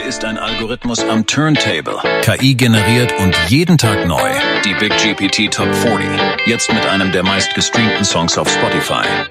ist ein Algorithmus am Turntable. KI generiert und jeden Tag neu. Die Big GPT Top 40. Jetzt mit einem der meistgestreamten Songs auf Spotify.